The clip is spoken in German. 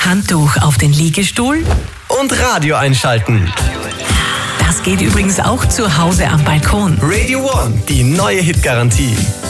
Handtuch auf den Liegestuhl und Radio einschalten. Das geht übrigens auch zu Hause am Balkon. Radio One, die neue Hitgarantie.